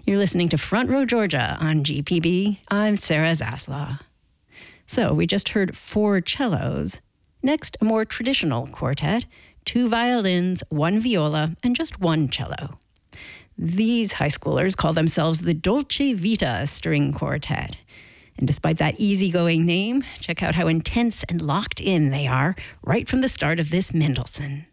You're listening to Front Row Georgia on GPB. I'm Sarah Zaslaw. So we just heard 4 cellos. Next, a more traditional quartet, 2 violins, 1 viola, and just 1 cello. These high schoolers call themselves the Dolce Vita String Quartet. And despite that easygoing name, check out how intense and locked in they are right from the start of this Mendelssohn.